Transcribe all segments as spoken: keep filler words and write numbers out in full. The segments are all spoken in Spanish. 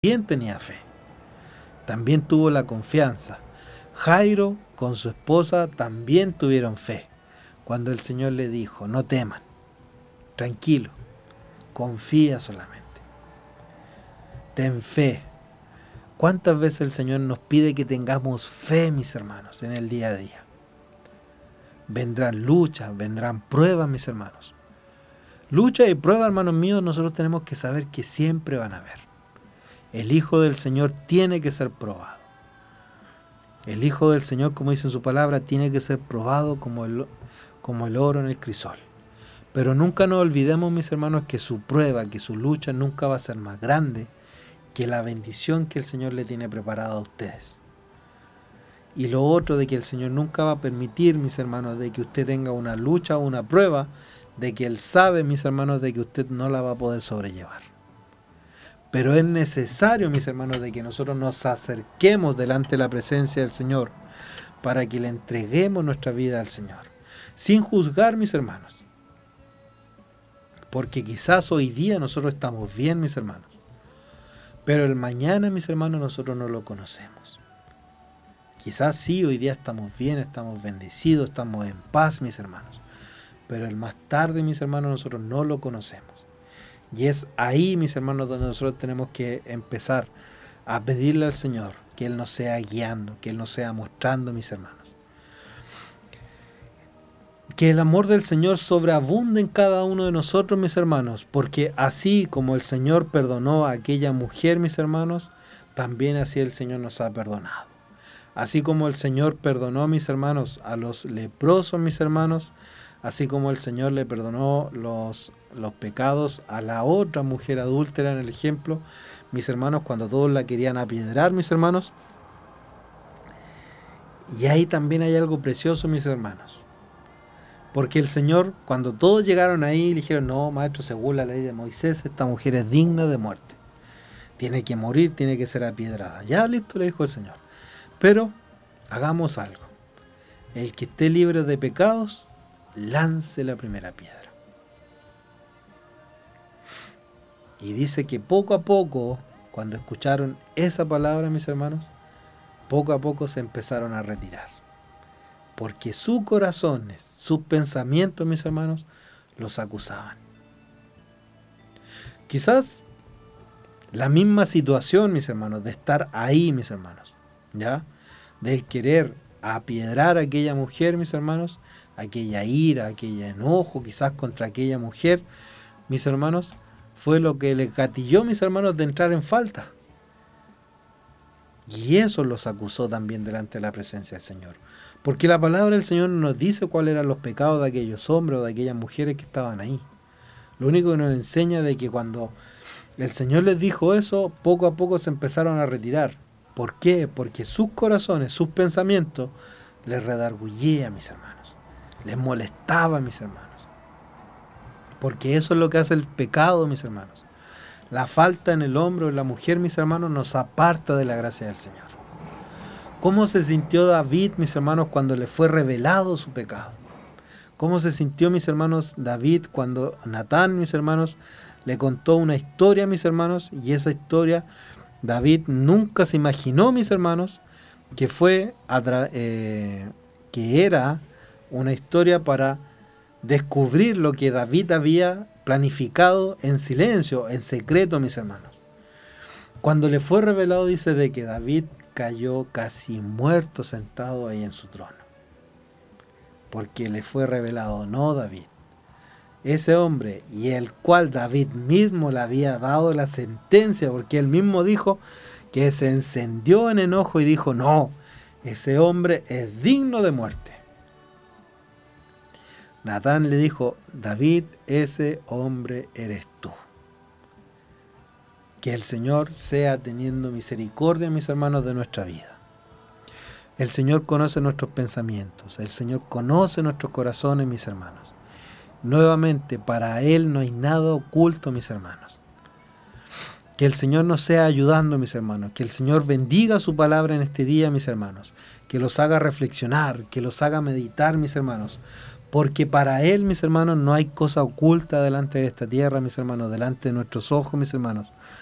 también tenía fe, también tuvo la confianza. Jairo con su esposa también tuvieron fe. Cuando el Señor le dijo, no teman, tranquilo, confía solamente, ten fe. ¿Cuántas veces el Señor nos pide que tengamos fe, mis hermanos, en el día a día? Vendrán luchas, vendrán pruebas, mis hermanos. Luchas y pruebas, hermanos míos, nosotros tenemos que saber que siempre van a haber. El Hijo del Señor tiene que ser probado. El Hijo del Señor, como dice en su palabra, tiene que ser probado como el, como el oro en el crisol. Pero nunca nos olvidemos, mis hermanos, que su prueba, que su lucha nunca va a ser más grande que la bendición que el Señor le tiene preparada a ustedes. Y lo otro de que el Señor nunca va a permitir, mis hermanos, de que usted tenga una lucha o una prueba, de que Él sabe, mis hermanos, de que usted no la va a poder sobrellevar. Pero es necesario, mis hermanos, de que nosotros nos acerquemos delante de la presencia del Señor para que le entreguemos nuestra vida al Señor, sin juzgar, mis hermanos. Porque quizás hoy día nosotros estamos bien, mis hermanos, pero el mañana, mis hermanos, nosotros no lo conocemos. Quizás sí, hoy día estamos bien, estamos bendecidos, estamos en paz, mis hermanos, pero el más tarde, mis hermanos, nosotros no lo conocemos. Y es ahí, mis hermanos, donde nosotros tenemos que empezar a pedirle al Señor que Él nos sea guiando, que Él nos sea mostrando, mis hermanos. Que el amor del Señor sobreabunde en cada uno de nosotros, mis hermanos, porque así como el Señor perdonó a aquella mujer, mis hermanos, también así el Señor nos ha perdonado. Así como el Señor perdonó, mis hermanos, a los leprosos, mis hermanos, así como el Señor le perdonó los, los pecados a la otra mujer adúltera en el ejemplo, mis hermanos, cuando todos la querían apiedrar, mis hermanos. Y ahí también hay algo precioso, mis hermanos. Porque el Señor, cuando todos llegaron ahí, le dijeron, no, maestro, según la ley de Moisés, esta mujer es digna de muerte. Tiene que morir, tiene que ser apiedrada. Ya listo, le dijo el Señor. Pero hagamos algo. El que esté libre de pecados, lance la primera piedra. Y dice que poco a poco, cuando escucharon esa palabra, mis hermanos, poco a poco se empezaron a retirar. Porque sus corazones, sus pensamientos, mis hermanos, los acusaban. Quizás la misma situación, mis hermanos, de estar ahí, mis hermanos, ¿ya? Del querer apiedrar a aquella mujer, mis hermanos, aquella ira, aquel enojo, quizás contra aquella mujer, mis hermanos, fue lo que les gatilló, mis hermanos, de entrar en falta. Y eso los acusó también delante de la presencia del Señor. Porque la palabra del Señor no nos dice cuáles eran los pecados de aquellos hombres o de aquellas mujeres que estaban ahí. Lo único que nos enseña de que cuando el Señor les dijo eso, poco a poco se empezaron a retirar. ¿Por qué? Porque sus corazones, sus pensamientos, les redargullía, mis hermanos. Les molestaba, mis hermanos. Porque eso es lo que hace el pecado, mis hermanos. La falta en el hombre o en la mujer, mis hermanos, nos aparta de la gracia del Señor. ¿Cómo se sintió David, mis hermanos, cuando le fue revelado su pecado? ¿Cómo se sintió, mis hermanos, David cuando Natán, mis hermanos, le contó una historia, mis hermanos? Y esa historia, David nunca se imaginó, mis hermanos, que fue eh, que era una historia para descubrir lo que David había planificado en silencio, en secreto, mis hermanos. Cuando le fue revelado, dice de que David cayó casi muerto sentado ahí en su trono. Porque le fue revelado, no David, ese hombre, y el cual David mismo le había dado la sentencia, porque él mismo dijo que se encendió en enojo y dijo, no, ese hombre es digno de muerte. Natán le dijo, David, ese hombre eres tú. Que el Señor sea teniendo misericordia, mis hermanos, de nuestra vida. El Señor conoce nuestros pensamientos, el Señor conoce nuestros corazones, mis hermanos. Nuevamente, para Él no hay nada oculto, mis hermanos. Que el Señor nos sea ayudando, mis hermanos. Que el Señor bendiga su palabra en este día, mis hermanos. Que los haga reflexionar, que los haga meditar, mis hermanos. Porque para Él, mis hermanos, no hay cosa oculta delante de esta tierra, mis hermanos, delante de nuestros ojos, mis hermanos.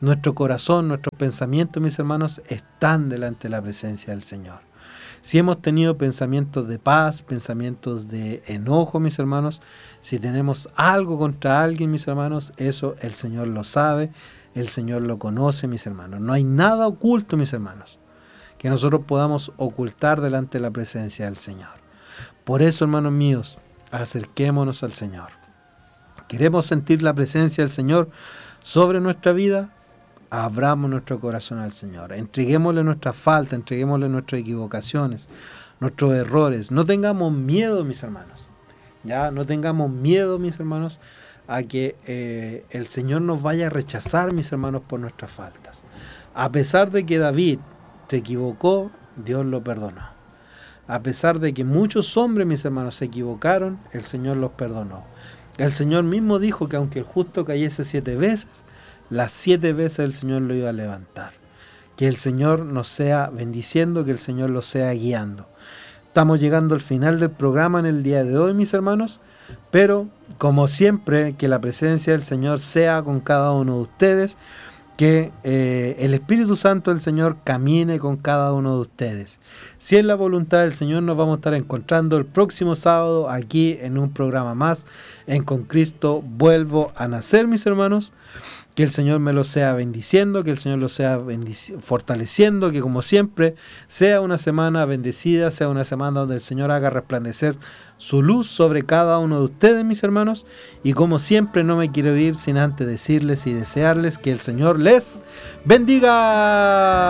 nuestro corazón, nuestros pensamientos, mis hermanos, están delante de la presencia del Señor. Si hemos tenido pensamientos de paz, pensamientos de enojo, mis hermanos, si tenemos algo contra alguien, mis hermanos, eso el Señor lo sabe, el Señor lo conoce, mis hermanos. No hay nada oculto, mis hermanos, que nosotros podamos ocultar delante de la presencia del Señor. Por eso, hermanos míos, acerquémonos al Señor. ¿Queremos sentir la presencia del Señor sobre nuestra vida? Abramos nuestro corazón al Señor. Entreguémosle nuestras faltas, entreguémosle nuestras equivocaciones, nuestros errores. No tengamos miedo, mis hermanos. Ya, no tengamos miedo, mis hermanos, a que eh, el Señor nos vaya a rechazar, mis hermanos, por nuestras faltas. A pesar de que David se equivocó, Dios lo perdonó. A pesar de que muchos hombres, mis hermanos, se equivocaron, el Señor los perdonó. El Señor mismo dijo que aunque el justo cayese siete veces, las siete veces el Señor lo iba a levantar. Que el Señor nos sea bendiciendo, que el Señor los sea guiando. Estamos llegando al final del programa en el día de hoy, mis hermanos, pero como siempre, que la presencia del Señor sea con cada uno de ustedes, que eh, el Espíritu Santo del Señor camine con cada uno de ustedes. Si es la voluntad del Señor, nos vamos a estar encontrando el próximo sábado aquí en un programa más, en Con Cristo Vuelvo a Nacer, mis hermanos. Que el Señor me lo sea bendiciendo, que el Señor lo sea fortaleciendo, que como siempre sea una semana bendecida, sea una semana donde el Señor haga resplandecer su luz sobre cada uno de ustedes, mis hermanos. Y como siempre no me quiero ir sin antes decirles y desearles que el Señor les bendiga.